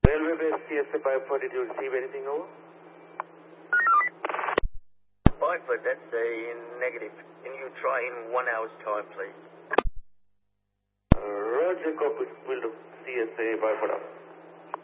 Railway base CSA 540, did you receive anything over? 5 foot, that's a negative. Can you try in 1 hour's time, please? Roger, copy. We'll do CSA 540.